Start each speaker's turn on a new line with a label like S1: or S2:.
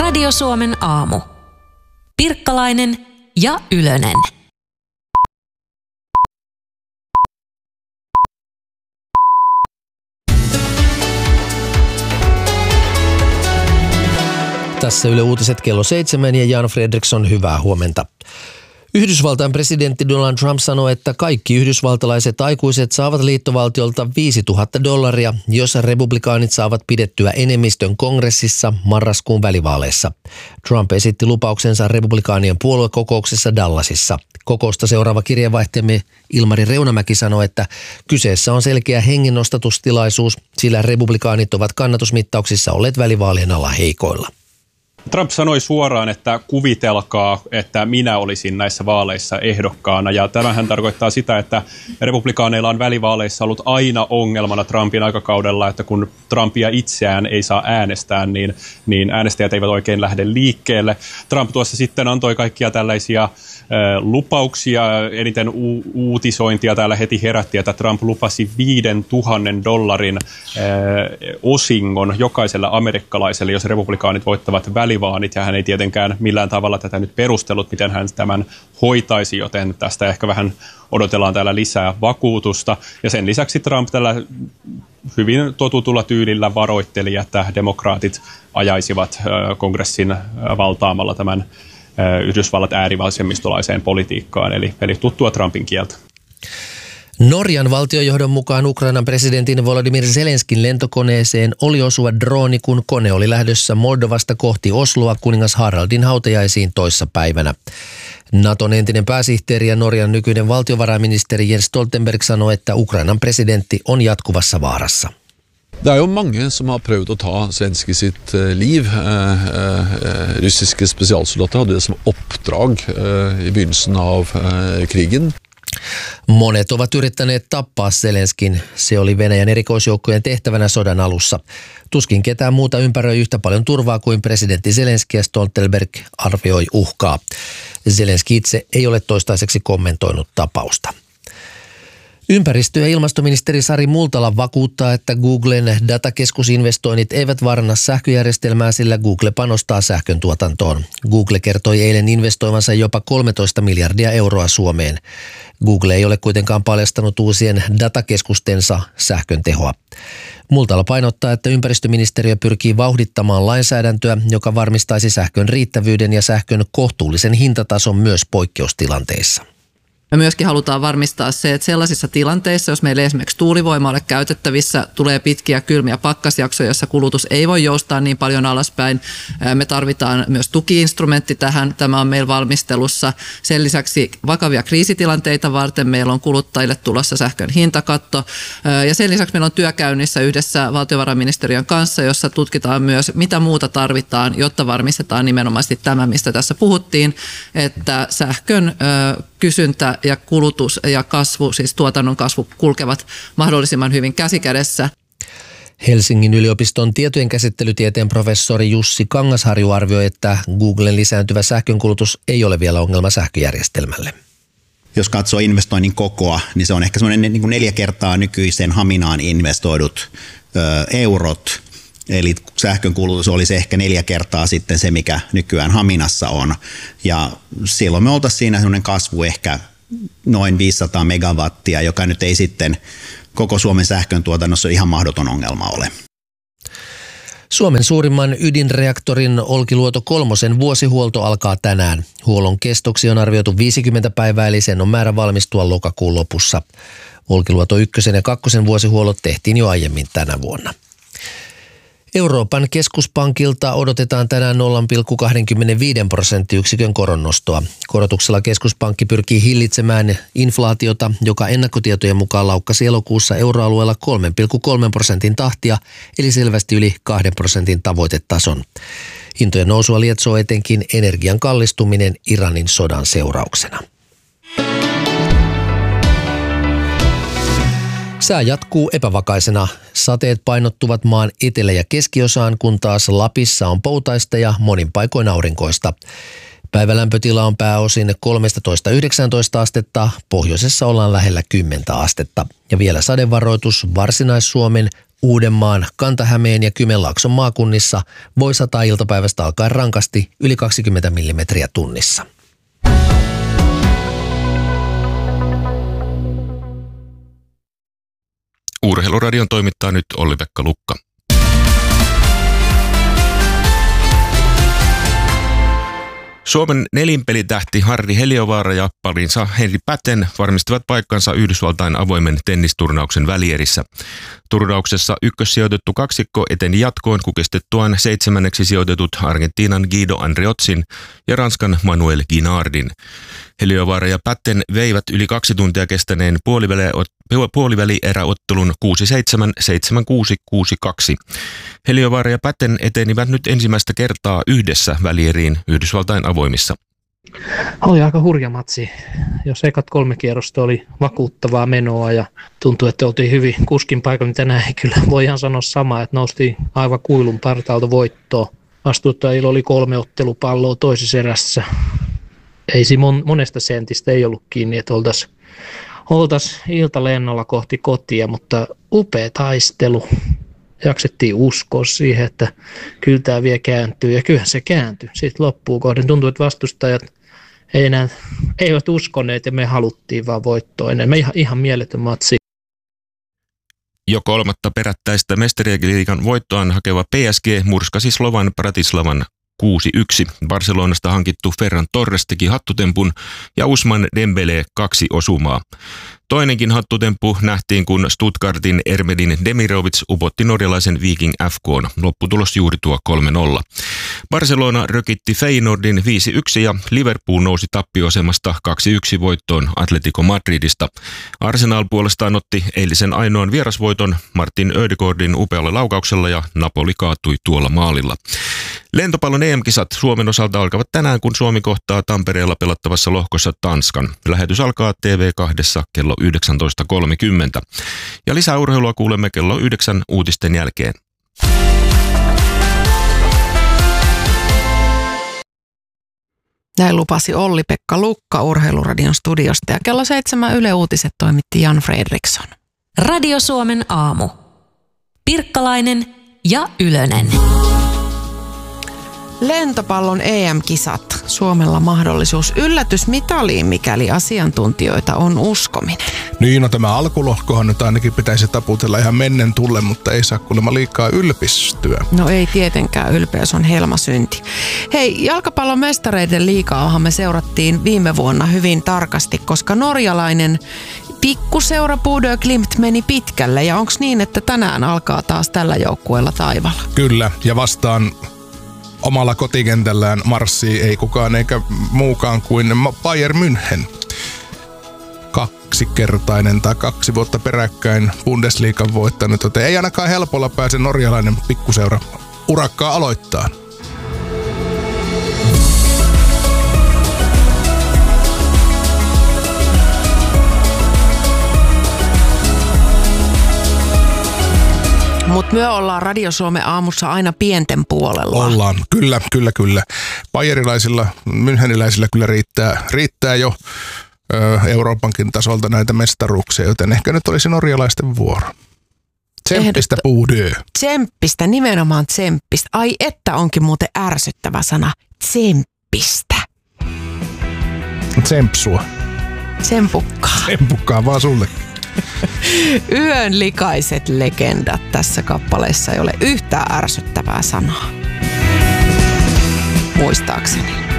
S1: Radio Suomen aamu. Pirkkalainen ja Ylönen.
S2: Tässä Yle Uutiset kello 7 ja Jan Fredriksson, hyvää huomenta. Yhdysvaltain presidentti Donald Trump sanoi, että kaikki yhdysvaltalaiset aikuiset saavat liittovaltiolta $5,000, jos republikaanit saavat pidettyä enemmistön kongressissa marraskuun välivaaleissa. Trump esitti lupauksensa republikaanien puoluekokouksessa Dallasissa. Kokousta seuraava kirjeenvaihtajamme Ilmari Reunamäki sanoi, että kyseessä on selkeä hengennostatustilaisuus, sillä republikaanit ovat kannatusmittauksissa olleet välivaalien alla heikoilla.
S3: Trump sanoi suoraan, että kuvitelkaa, että minä olisin näissä vaaleissa ehdokkaana. Ja tämähän tarkoittaa sitä, että republikaaneilla on välivaaleissa ollut aina ongelmana Trumpin aikakaudella, että kun Trumpia itseään ei saa äänestää, niin äänestäjät eivät oikein lähde liikkeelle. Trump tuossa sitten antoi kaikkia tällaisia lupauksia, eniten uutisointia täällä heti herätti, että Trump lupasi $5,000 osingon jokaiselle amerikkalaiselle, jos republikaanit voittavat välivaanit, ja hän ei tietenkään millään tavalla tätä nyt perustellut, miten hän tämän hoitaisi, joten tästä ehkä vähän odotellaan täällä lisää vakuutusta. Ja sen lisäksi Trump tällä hyvin totutulla tyylillä varoitteli, että demokraatit ajaisivat kongressin valtaamalla tämän Yhdysvallat äärivasemmistolaiseen politiikkaan, eli tuttua Trumpin kieltä.
S2: Norjan valtiojohdon mukaan Ukrainan presidentin Volodymyr Zelenskin lentokoneeseen oli osuva drooni, kun kone oli lähdössä Moldovasta kohti Osloa kuningas Haraldin hautajaisiin toissapäivänä. Naton entinen pääsihteeri ja Norjan nykyinen valtiovarainministeri Jens Stoltenberg sanoi, että Ukrainan presidentti on jatkuvassa vaarassa.
S4: Det jo mange som har prøvd å ta Zelenskyj sitt liv. Russiske spesialsoldater hadde det som oppdrag i begynnelsen av krigen.
S2: Monet ovat yrittäneet tappaa Zelenskin. Se oli Venäjän erikoisjoukkojen tehtävänä sodan alussa. Tuskin ketään muuta ympäröi yhtä paljon turvaa kuin presidentti Zelenski, ja Stoltenberg arvioi uhkaa. Zelenski itse ei ole toistaiseksi kommentoinut tapausta. Ympäristö- ja ilmastoministeri Sari Multala vakuuttaa, että Googlen datakeskusinvestoinnit eivät vaaranna sähköjärjestelmää, sillä Google panostaa sähkön tuotantoon. Google kertoi eilen investoivansa jopa 13 miljardia euroa Suomeen. Google ei ole kuitenkaan paljastanut uusien datakeskustensa sähkön tehoa. Multala painottaa, että ympäristöministeriö pyrkii vauhdittamaan lainsäädäntöä, joka varmistaisi sähkön riittävyyden ja sähkön kohtuullisen hintatason myös poikkeustilanteissa.
S5: Me myöskin halutaan varmistaa se, että sellaisissa tilanteissa, jos meillä esimerkiksi tuulivoima ole käytettävissä, tulee pitkiä kylmiä pakkasjaksoja, jossa kulutus ei voi joustaa niin paljon alaspäin. Me tarvitaan myös tukiinstrumentti tähän. Tämä on meillä valmistelussa. Sen lisäksi vakavia kriisitilanteita varten meillä on kuluttajille tulossa sähkön hintakatto. Ja sen lisäksi meillä on työkäynnissä yhdessä valtiovarainministeriön kanssa, jossa tutkitaan myös, mitä muuta tarvitaan, jotta varmistetaan nimenomaisesti tämä, mistä tässä puhuttiin, että sähkön kysyntä ja kulutus ja kasvu, siis tuotannon kasvu, kulkevat mahdollisimman hyvin käsikädessä.
S2: Helsingin yliopiston tietojenkäsittelytieteen professori Jussi Kangasharju arvioi, että Googlen lisääntyvä sähkönkulutus ei ole vielä ongelma sähköjärjestelmälle.
S6: Jos katsoo investoinnin kokoa, niin se on ehkä semmoinen niin kuin 4 kertaa nykyisen Haminaan investoidut eurot. Eli sähkönkulutus olisi ehkä 4 kertaa sitten se, mikä nykyään Haminassa on. Ja silloin me oltaisiin siinä semmoinen kasvu ehkä noin 500 megawattia, joka nyt ei sitten koko Suomen sähköntuotannossa ihan mahdoton ongelma ole.
S2: Suomen suurimman ydinreaktorin Olkiluoto 3 vuosihuolto alkaa tänään. Huollon kestoksi on arvioitu 50 päivää, eli sen on määrä valmistua lokakuun lopussa. Olkiluoto 1 ja 2 vuosihuollot tehtiin jo aiemmin tänä vuonna. Euroopan keskuspankilta odotetaan tänään 0,25% koronnostoa. Korotuksella keskuspankki pyrkii hillitsemään inflaatiota, joka ennakkotietojen mukaan laukkasi elokuussa euroalueella 3,3% tahtia, eli selvästi yli 2% tavoitetason. Hintojen nousua lietsoo etenkin energian kallistuminen Iranin sodan seurauksena. Sää jatkuu epävakaisena. Sateet painottuvat maan etelä- ja keskiosaan, kun taas Lapissa on poutaista ja monin paikoin aurinkoista. Päivälämpötila on pääosin 13–19 astetta, pohjoisessa ollaan lähellä 10 astetta. Ja vielä sadevaroitus Varsinais-Suomen, Uudenmaan, Kanta-Hämeen ja Kymenlaakson maakunnissa voi sataa iltapäivästä alkaen rankasti yli 20 millimetriä tunnissa.
S7: Urheiluradion toimittaa nyt Olli-Pekka Lukka. Suomen nelinpelitähti Harri Heliövaara ja parinsa Henri Patten varmistivat paikkansa Yhdysvaltain avoimen tennisturnauksen välierissä. Turnauksessa ykkössijoitettu kaksikko eteni jatkoon kukistettuaan 7. sijoitetut Argentiinan Guido Andreotzin ja Ranskan Manuel Guinardin. Heliövaara ja Patten veivät yli 2 tuntia kestäneen puolivälieräottelun 6-7, 7-6, 6-2. Heliövaara ja Patten etenivät nyt ensimmäistä kertaa yhdessä välieriin Yhdysvaltain avoimissa.
S8: Oli aika hurja matsi. Jos ekat 3 kierrosta oli vakuuttavaa menoa ja tuntui, että oltiin hyvin kuskin paikalla, niin tänään ei kyllä voi ihan sanoa samaa, että noustiin aivan kuilun partaalta voittoon. Vastustajilla oli 3 ottelupalloa toisessa erässä. Ei siinä monesta sentistä ei ollut kiinni, että oltaisiin iltalennolla kohti kotia, mutta upea taistelu. Jaksettiin uskoa siihen, että kyllä tämä vielä kääntyy, ja kyllähän se kääntyi. Sitten loppuun kohden tuntui, että vastustajat eivät uskoneet, ja me haluttiin vaan voittoa enemmän. Ihan mieletön matsi.
S7: Jo 3. perättäistä mestariliigan voittoaan hakeva PSG murskasi Slovan Bratislavan 6-1. Barcelonasta hankittu Ferran Torres teki hattutempun ja Ousmane Dembélé 2 osumaa. Toinenkin hattutemppu nähtiin, kun Stuttgartin Ermedin Demirovic upotti norjalaisen Viking FK:n. Lopputulos juuri tuo 3-0. Barcelona rökitti Feyenoordin 5-1 ja Liverpool nousi tappioasemasta 2-1 voittoon Atletico Madridista. Arsenal puolestaan otti eilisen ainoan vierasvoiton Martin Ödegaardin upealla laukauksella ja Napoli kaatui tuolla maalilla. Lentopallon EM-kisat Suomen osalta alkavat tänään, kun Suomi kohtaa Tampereella pelattavassa lohkossa Tanskan. Lähetys alkaa TV2 kello 19.30. Ja lisää urheilua kuulemme kello 9 uutisten jälkeen.
S9: Näin lupasi Olli-Pekka Lukka Urheiluradion studiosta ja kello 7 Yle Uutiset toimitti Jan Fredriksson.
S1: Radio Suomen aamu. Pirkkalainen ja Ylönen.
S9: Lentopallon EM-kisat. Suomella mahdollisuus yllätysmitaliin, mikäli asiantuntijoita on uskominen.
S10: Niin, no tämä alkulohkohan nyt ainakin pitäisi taputella ihan mennen tullen, mutta ei saa kuulemma liikaa ylpistyä.
S9: No ei tietenkään, ylpeys on helmasynti. Hei, jalkapallon mestareiden liigaahan me seurattiin viime vuonna hyvin tarkasti, koska norjalainen pikkuseura Bodø Glimt meni pitkälle. Ja onko niin, että tänään alkaa taas tällä joukkueella taivaalla? Kyllä, ja vastaan omalla kotikentällään marssii ei kukaan eikä muukaan kuin Bayern München. 2-kertainen tai 2 vuotta peräkkäin Bundesliigan voittanut, joten ei ainakaan helpolla pääse norjalainen pikkuseura urakkaa aloittaa. Mutta me ollaan Radio Suomen aamussa aina pienten puolella. Ollaan, kyllä. Bayerilaisilla, müncheniläisillä kyllä riittää jo Euroopankin tasolta näitä mestaruuksia, joten ehkä nyt olisi norjalaisten vuoro. Tsemppistä Bodø. Tsemppistä, nimenomaan tsemppistä. Ai että onkin muuten ärsyttävä sana. Tsemppistä. Tsempsua. Tsempukkaa. Tsempukkaa vaan sulle. Yön likaiset legendat. Tässä kappaleessa ei ole yhtään ärsyttävää sanaa. Muistaakseni.